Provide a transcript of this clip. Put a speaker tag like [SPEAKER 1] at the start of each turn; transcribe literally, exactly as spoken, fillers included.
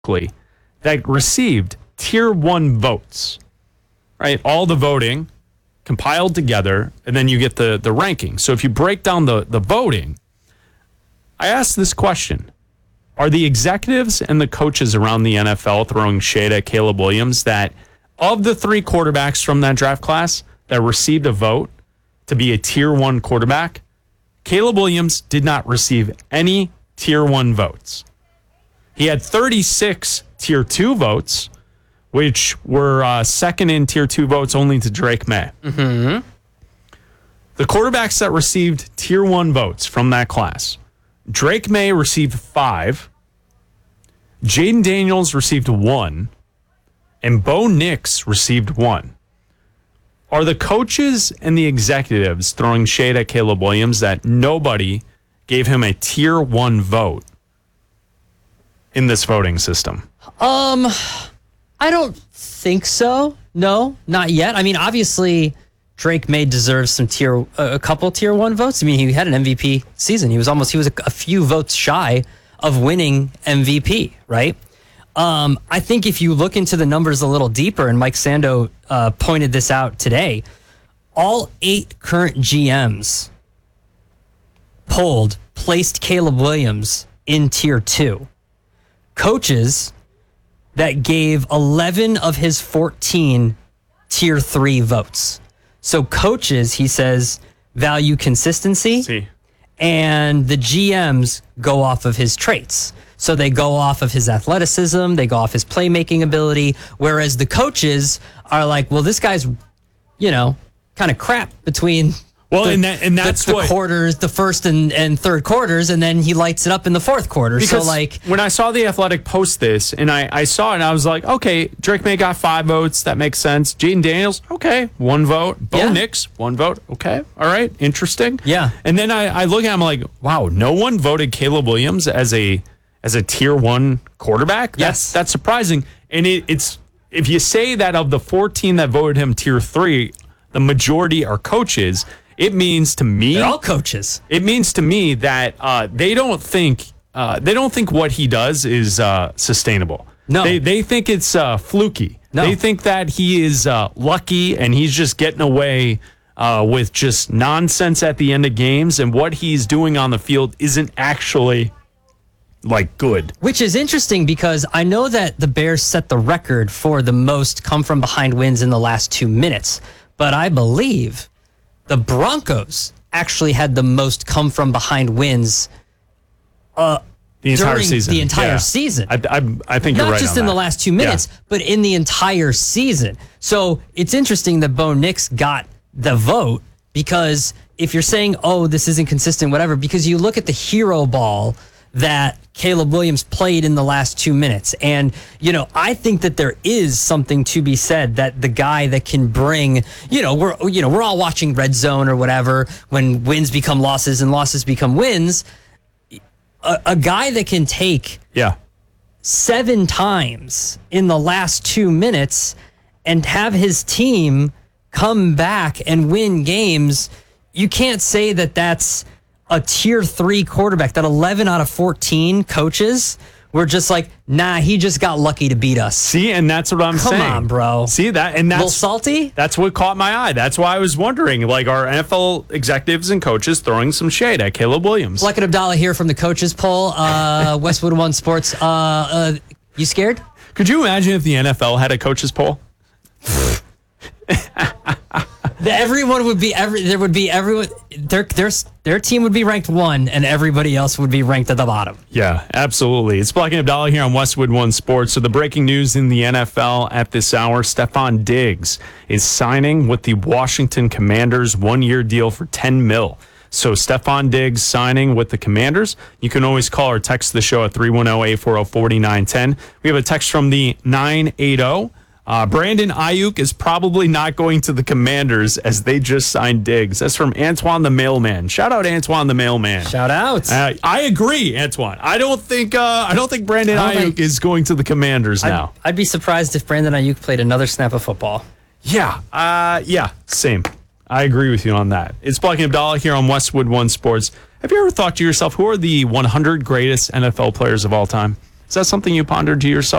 [SPEAKER 1] that received tier one votes, right? All the voting compiled together, and then you get the, the ranking. So if you break down the, the voting, I asked this question. Are the executives and the coaches around the N F L throwing shade at Caleb Williams that of the three quarterbacks from that draft class that received a vote to be a tier one quarterback, Caleb Williams did not receive any tier one votes. He had thirty-six tier two votes, which were uh, second in tier two votes only to Drake May.
[SPEAKER 2] Mm-hmm.
[SPEAKER 1] The quarterbacks that received tier one votes from that class, Drake May received five, Jaden Daniels received one, and Bo Nix received one. Are the coaches and the executives throwing shade at Caleb Williams that nobody gave him a tier one vote in this voting system?
[SPEAKER 2] Um, I don't think so. No, not yet. I mean, obviously, Drake May deserves some tier, a couple tier one votes. I mean, he had an M V P season. He was almost, he was a, a few votes shy of winning M V P, right? Um, I think if you look into the numbers a little deeper, and Mike Sando uh, pointed this out today, all eight current G Ms polled placed Caleb Williams in tier two. Coaches that gave eleven of his fourteen tier three votes. So coaches, he says, value consistency.
[SPEAKER 1] See.
[SPEAKER 2] And the G Ms go off of his traits. So they go off of his athleticism, they go off his playmaking ability, whereas the coaches are like, well, this guy's, you know, kind of crap between
[SPEAKER 1] well,
[SPEAKER 2] the,
[SPEAKER 1] and, that, and that's
[SPEAKER 2] the, the
[SPEAKER 1] what,
[SPEAKER 2] quarters, the first and, and third quarters, and then he lights it up in the fourth quarter.
[SPEAKER 1] Because
[SPEAKER 2] so like
[SPEAKER 1] when I saw the Athletic post this, and I, I saw it, and I was like, okay, Drake May got five votes. That makes sense. Jaden Daniels, okay, one vote. Bo
[SPEAKER 2] Yeah.
[SPEAKER 1] Nix, one vote. Okay, all right, interesting.
[SPEAKER 2] Yeah.
[SPEAKER 1] And then I, I look at him like, wow, no one voted Caleb Williams as a as a tier one quarterback.
[SPEAKER 2] Yes.
[SPEAKER 1] That's, that's surprising. And it, it's if you say that of the fourteen that voted him tier three, the majority are coaches. It means to me,
[SPEAKER 2] they're all coaches.
[SPEAKER 1] It means to me that uh, they don't think uh, they don't think what he does is uh, sustainable.
[SPEAKER 2] No,
[SPEAKER 1] they they think it's uh, fluky.
[SPEAKER 2] No.
[SPEAKER 1] They think that he is uh, lucky and he's just getting away uh, with just nonsense at the end of games, and what he's doing on the field isn't actually like good.
[SPEAKER 2] Which is interesting because I know that the Bears set the record for the most come from behind wins in the last two minutes, but I believe the Broncos actually had the most come from behind wins uh,
[SPEAKER 1] the entire
[SPEAKER 2] during
[SPEAKER 1] season.
[SPEAKER 2] the entire
[SPEAKER 1] yeah.
[SPEAKER 2] season.
[SPEAKER 1] I, I, I think
[SPEAKER 2] Not
[SPEAKER 1] you're right
[SPEAKER 2] just
[SPEAKER 1] on
[SPEAKER 2] in
[SPEAKER 1] that.
[SPEAKER 2] the last two minutes,
[SPEAKER 1] Yeah.
[SPEAKER 2] but in the entire season. So it's interesting that Bo Nix got the vote because if you're saying, oh, this isn't consistent, whatever, because you look at the hero ball that Caleb Williams played in the last two minutes. And, you know, I think that there is something to be said that the guy that can bring, you know, we're, you know, we're all watching Red Zone or whatever when wins become losses and losses become wins. A, a guy that can take
[SPEAKER 1] Yeah.
[SPEAKER 2] seven times in the last two minutes and have his team come back and win games, you can't say that that's a tier three quarterback. That eleven out of fourteen coaches were just like, nah, he just got lucky to beat us.
[SPEAKER 1] See, and that's what I'm
[SPEAKER 2] Come
[SPEAKER 1] saying.
[SPEAKER 2] Come on, bro.
[SPEAKER 1] See that, and
[SPEAKER 2] A little
[SPEAKER 1] that's
[SPEAKER 2] salty.
[SPEAKER 1] That's what caught my eye. That's why I was wondering, like, are N F L executives and coaches throwing some shade at Caleb Williams?
[SPEAKER 2] Black and Abdallah here from the coaches poll. Uh, Westwood One Sports. Uh, uh, you scared?
[SPEAKER 1] Could you imagine if the N F L had a coaches poll?
[SPEAKER 2] Everyone would be every. There would be everyone. Their their their team would be ranked one, and everybody else would be ranked at the bottom.
[SPEAKER 1] Yeah, absolutely. It's Black and Abdallah here on Westwood One Sports. So the breaking news in the N F L at this hour: Stephon Diggs is signing with the Washington Commanders, one-year deal for ten mil. So Stephon Diggs signing with the Commanders. You can always call or text the show at three one zero, eight four zero, four nine one zero. We have a text from the nine eight zero. Uh, Brandon Ayuk is probably not going to the Commanders as they just signed Diggs. That's from Antoine the Mailman. Shout out Antoine the Mailman.
[SPEAKER 2] Shout out.
[SPEAKER 1] Uh, I agree, Antoine. I don't think uh, I don't think Brandon
[SPEAKER 2] I don't
[SPEAKER 1] Ayuk
[SPEAKER 2] think-
[SPEAKER 1] is going to the Commanders now.
[SPEAKER 2] I'd, I'd be surprised if Brandon Ayuk played another snap of football.
[SPEAKER 1] Yeah, uh, yeah, same. I agree with you on that. It's Black and Abdallah here on Westwood One Sports. Have you ever thought to yourself, who are the one hundred greatest N F L players of all time? Is that something you pondered to yourself?